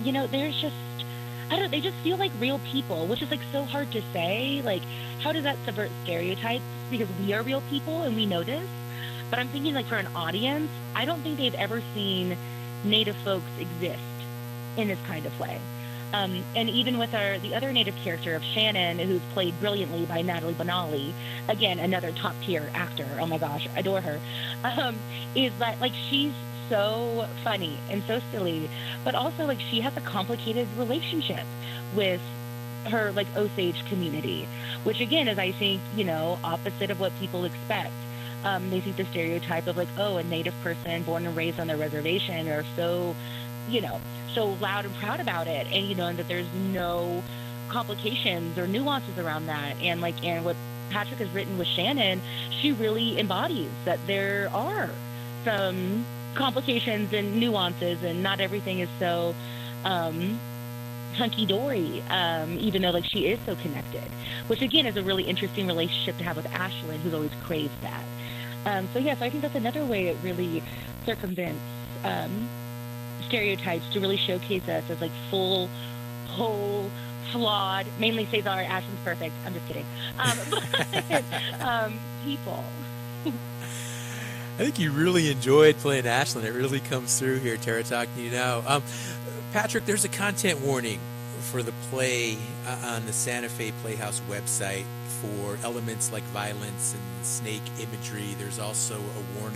there's just, I don't, they just feel like real people, which is like so hard to say. Like, how does that subvert stereotypes? Because we are real people and we know this. But I'm thinking, like, for an audience, I don't think they've ever seen Native folks exist in this kind of way. And even with the other Native character of Shannon, who's played brilliantly by Natalie Bonali, again another top tier actor. Oh my gosh, adore her. Um, is that like she's so funny and so silly, but also like she has a complicated relationship with her like Osage community, which again is I think opposite of what people expect. They think the stereotype of like, oh, a native person born and raised on the reservation are so, you know, so loud and proud about it, and and that there's no complications or nuances around that, and what Patrick has written with Shannon, she really embodies that there are some complications and nuances, and not everything is so um, hunky dory. Even though like she is so connected, which again is a really interesting relationship to have with Ashlyn, who's always craved that. So yeah, so I think that's another way it really circumvents um, stereotypes to really showcase us as like full, whole, flawed. Mainly Cesar, Ashlyn's perfect. I'm just kidding. But people. I think you really enjoyed playing Ashlyn. It really comes through here, Tara, talking to you now. Patrick, there's a content warning for the play on the Santa Fe Playhouse website for elements like violence and snake imagery. There's also a warning